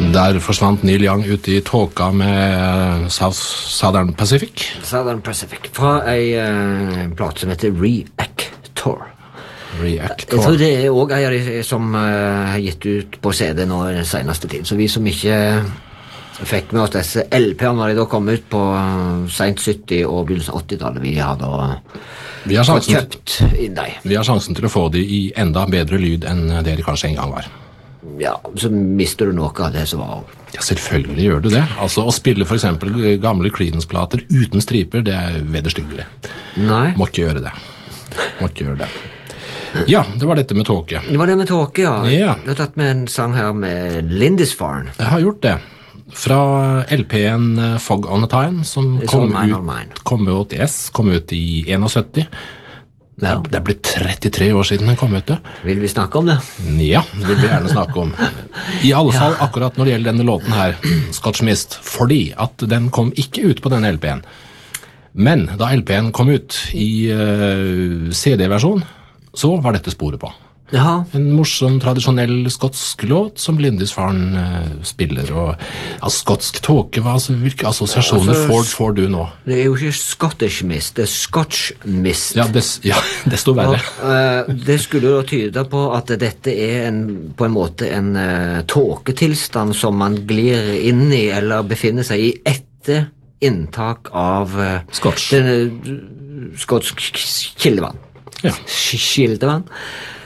Der forsvant Neil Young ut I tåka med Southern Pacific. Southern Pacific. Fra en plate som heter Reactor. Jeg tror det også en av de som har gitt ut på CD nå I den seneste tid. Så vi som ikke fikk med oss disse LP-ene når de da kom ut på sent 70- og begynnelsen av 80-tallet, vi har da kjøpt inn dem. Vi har sjansen til å få de I enda bedre lyd enn det de kanskje en gang var. Ja, så mister du noe av det som var. Ja, selvfølgelig gjør du det. Altså, å spille for eksempel gamle Creedence-plater uten striper, det vederstyggelig. Nei. Må ikke gjøre det. Ja, det var dette med tåke. Det var det med tåke, ja. Ja. Du har tatt med en sang her med Lindisfarne. Jeg har gjort det. Fra LP-en Fog on a Time, som kom ut I 71. Det ble 33 år siden den kom ut. Vil vi snakke om det? Ja, det vil vi gjerne snakke om. I alle fall akkurat når det gjelder denne låten her, Scotch Mist, fordi at den kom ikke ut på denne LP-en. Men da LP-en kom ut I CD-versjon, så var dette sporet på. Ja. En morsom, tradisjonell skotsk låt som Lindisfarne spiller, og skotsk tåke, hvilke assosiasjoner får du nå? Det jo ikke Scottish Mist, det Scotch Mist. Ja, desto verre. Det skulle jo tyde på at dette på en måte en tåketilstand som man glir inn I, eller befinner seg I etter inntak av skotsk kildevann. Ja. Kildevann.